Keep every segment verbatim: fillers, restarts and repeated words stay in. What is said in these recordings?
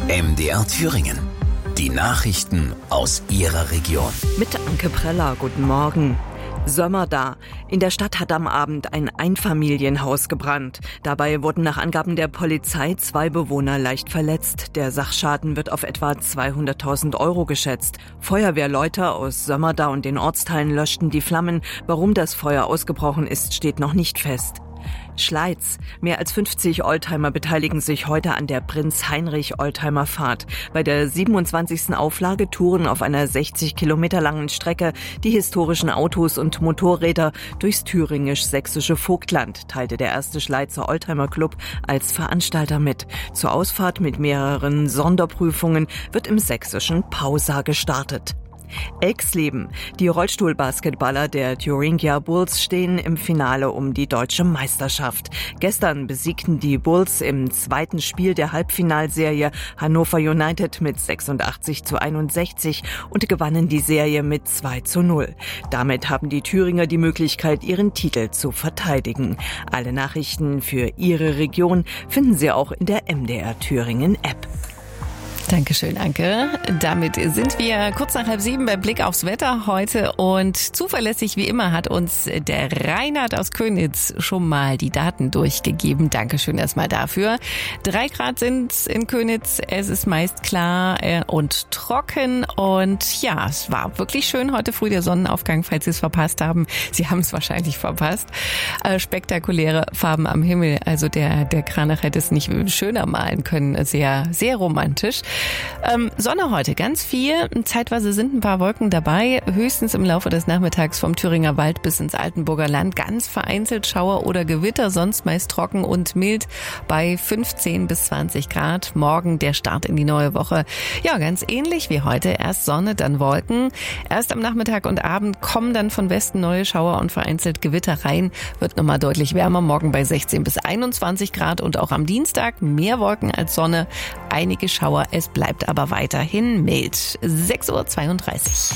M D R Thüringen. Die Nachrichten aus Ihrer Region. Mit Anke Preller, guten Morgen. Sömmerda. In der Stadt hat am Abend ein Einfamilienhaus gebrannt. Dabei wurden nach Angaben der Polizei zwei Bewohner leicht verletzt. Der Sachschaden wird auf etwa zweihunderttausend Euro geschätzt. Feuerwehrleute aus Sömmerda und den Ortsteilen löschten die Flammen. Warum das Feuer ausgebrochen ist, steht noch nicht fest. Schleiz. Mehr als fünfzig Oldtimer beteiligen sich heute an der Prinz-Heinrich-Oldtimer-Fahrt. Bei der siebenundzwanzigsten Auflage touren auf einer sechzig Kilometer langen Strecke die historischen Autos und Motorräder durchs thüringisch-sächsische Vogtland, teilte der erste Schleizer Oldtimer-Club als Veranstalter mit. Zur Ausfahrt mit mehreren Sonderprüfungen wird im sächsischen Pausa gestartet. Elxleben. Die Rollstuhlbasketballer der Thuringia Bulls stehen im Finale um die deutsche Meisterschaft. Gestern besiegten die Bulls im zweiten Spiel der Halbfinalserie Hannover United mit sechsundachtzig zu einundsechzig und gewannen die Serie mit zwei zu null. Damit haben die Thüringer die Möglichkeit, ihren Titel zu verteidigen. Alle Nachrichten für Ihre Region finden Sie auch in der M D R Thüringen App. Dankeschön, Anke. Damit sind wir kurz nach halb sieben bei Blick aufs Wetter heute und zuverlässig wie immer hat uns der Reinhard aus Könitz schon mal die Daten durchgegeben. Dankeschön erstmal dafür. Drei Grad sind in Könitz, es ist meist klar und trocken und ja, es war wirklich schön heute früh der Sonnenaufgang, falls Sie es verpasst haben. Sie haben es wahrscheinlich verpasst. Äh, spektakuläre Farben am Himmel, also der, der Kranach hätte es nicht schöner malen können. Sehr, sehr romantisch. Ähm, Sonne heute, ganz viel. Zeitweise sind ein paar Wolken dabei. Höchstens im Laufe des Nachmittags vom Thüringer Wald bis ins Altenburger Land. Ganz vereinzelt Schauer oder Gewitter, sonst meist trocken und mild bei fünfzehn bis zwanzig Grad. Morgen der Start in die neue Woche. Ja, ganz ähnlich wie heute. Erst Sonne, dann Wolken. Erst am Nachmittag und Abend kommen dann von Westen neue Schauer und vereinzelt Gewitter rein. Wird nochmal deutlich wärmer. Morgen bei sechzehn bis einundzwanzig Grad und auch am Dienstag mehr Wolken als Sonne. Einige Schauer. Es bleibt aber weiterhin mild. sechs Uhr zweiunddreißig.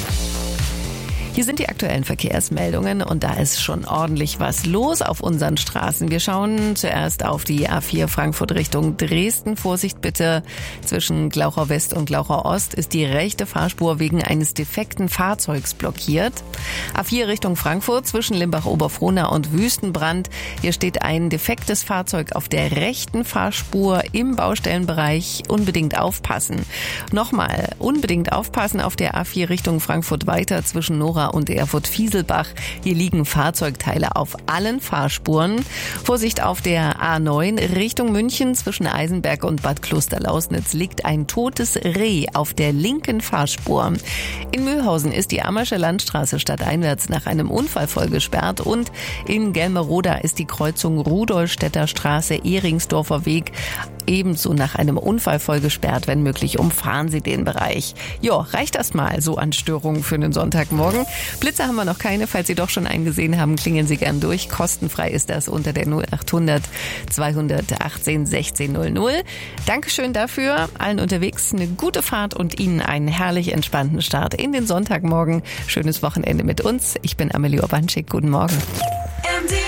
Hier sind die aktuellen Verkehrsmeldungen und da ist schon ordentlich was los auf unseren Straßen. Wir schauen zuerst auf die A vier Frankfurt Richtung Dresden. Vorsicht bitte, zwischen Glauchau West und Glauchau Ost ist die rechte Fahrspur wegen eines defekten Fahrzeugs blockiert. A vier Richtung Frankfurt zwischen Limbach-Oberfrohna und Wüstenbrand. Hier steht ein defektes Fahrzeug auf der rechten Fahrspur im Baustellenbereich. Unbedingt aufpassen. Nochmal, unbedingt aufpassen auf der A vier Richtung Frankfurt weiter zwischen Nora und Erfurt-Fieselbach. Hier liegen Fahrzeugteile auf allen Fahrspuren. Vorsicht auf der A neun Richtung München zwischen Eisenberg und Bad Klosterlausnitz liegt ein totes Reh auf der linken Fahrspur. In Mühlhausen ist die Ammersche Landstraße stadteinwärts nach einem Unfall voll gesperrt und in Gelmeroda ist die Kreuzung Rudolstädter Straße Ehringsdorfer Weg ebenso nach einem Unfall voll gesperrt. Wenn möglich, umfahren Sie den Bereich. Jo, reicht das mal so an Störungen für einen Sonntagmorgen. Blitze haben wir noch keine. Falls Sie doch schon einen gesehen haben, klingeln Sie gern durch. Kostenfrei ist das unter der null achthundert zweihundertachtzehn sechzehn null null. Dankeschön dafür. Allen unterwegs eine gute Fahrt und Ihnen einen herrlich entspannten Start in den Sonntagmorgen. Schönes Wochenende mit uns. Ich bin Amelie Urbanschik. Guten Morgen. M D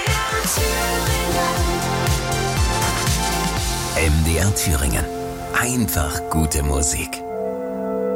R Thüringen. Einfach gute Musik.